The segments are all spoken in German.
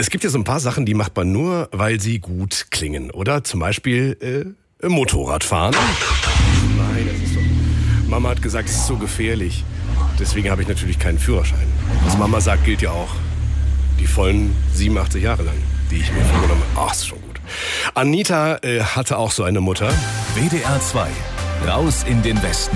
Es gibt ja so ein paar Sachen, die macht man nur, weil sie gut klingen, oder? Zum Beispiel Motorradfahren. Nein, das ist so. Mama hat gesagt, es ist so gefährlich. Deswegen habe ich natürlich keinen Führerschein. Was Mama sagt, gilt ja auch die vollen 87 Jahre lang, die ich mir vorgenommen habe. Ach, ist schon gut. Anita hatte auch so eine Mutter. WDR 2, raus in den Westen.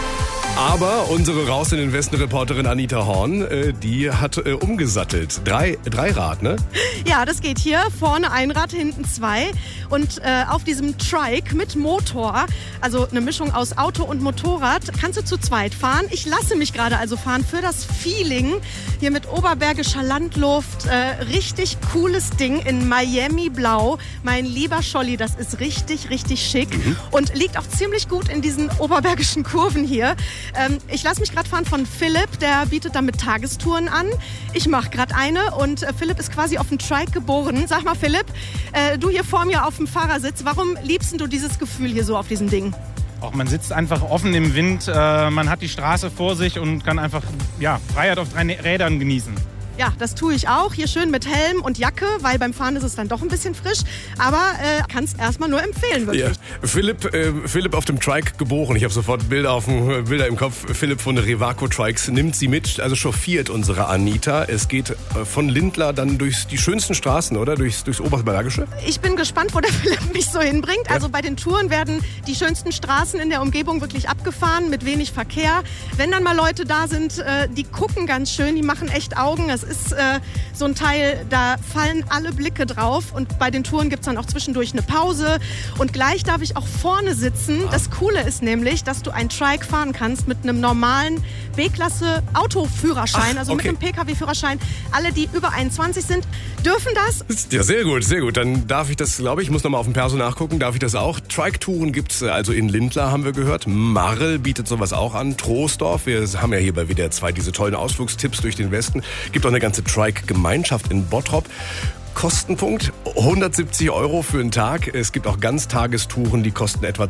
Aber unsere Raus in den Westen-Reporterin Anita Horn, die hat umgesattelt. Dreirad, ne? Ja, das geht hier. Vorne ein Rad, hinten zwei. Und auf diesem Trike mit Motor, also eine Mischung aus Auto und Motorrad, kannst du zu zweit fahren. Ich lasse mich gerade also fahren für das Feeling. Hier mit oberbergischer Landluft. Richtig cooles Ding in Miami Blau. Mein lieber Scholli, das ist richtig, richtig schick. Und liegt auch ziemlich gut in diesen oberbergischen Kurven hier. Ich lasse mich gerade fahren von Philipp, der bietet damit Tagestouren an. Ich mache gerade eine und Philipp ist quasi auf dem Trike geboren. Sag mal Philipp, du hier vor mir auf dem Fahrersitz, warum liebst du dieses Gefühl hier so auf diesem Ding? Auch man sitzt einfach offen im Wind, man hat die Straße vor sich und kann einfach Freiheit auf 3 Rädern genießen. Ja, das tue ich auch. Hier schön mit Helm und Jacke, weil beim Fahren ist es dann doch ein bisschen frisch. Aber kannst erstmal nur empfehlen, wirklich. Ja. Philipp auf dem Trike geboren. Ich habe sofort Bilder im Kopf. Philipp von Revaco Trikes nimmt sie mit, also chauffiert unsere Anita. Es geht von Lindlar dann durch die schönsten Straßen, oder? Durchs Oberbergische? Ich bin gespannt, wo der Philipp mich so hinbringt. Also bei den Touren werden die schönsten Straßen in der Umgebung wirklich abgefahren, mit wenig Verkehr. Wenn dann mal Leute da sind, die gucken ganz schön, die machen echt Augen. Es ist so ein Teil, da fallen alle Blicke drauf und bei den Touren gibt es dann auch zwischendurch eine Pause und gleich darf ich auch vorne sitzen. Das Coole ist nämlich, dass du ein Trike fahren kannst mit einem normalen B-Klasse Autoführerschein, mit einem Pkw-Führerschein. Alle, die über 21 sind, dürfen das. Ja, sehr gut, sehr gut. Dann darf ich das, glaube ich, muss nochmal auf dem Perso nachgucken, darf ich das auch. Trike-Touren gibt es also in Lindlar, haben wir gehört. Marl bietet sowas auch an. Troisdorf, wir haben ja hier bei WDR 2 diese tollen Ausflugstipps durch den Westen. Gibt auch eine ganze Trike-Gemeinschaft in Bottrop. Kostenpunkt 170 € für einen Tag. Es gibt auch Ganztagestouren, die kosten etwa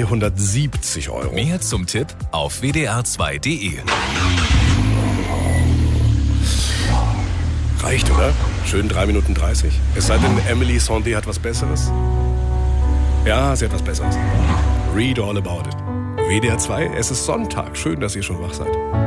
270 €. Mehr zum Tipp auf wdr2.de. Reicht, oder? Schön 3 Minuten 30. Es sei denn, Emily Sondé hat was Besseres. Ja, sie hat was Besseres. Read all about it. WDR 2, es ist Sonntag. Schön, dass ihr schon wach seid.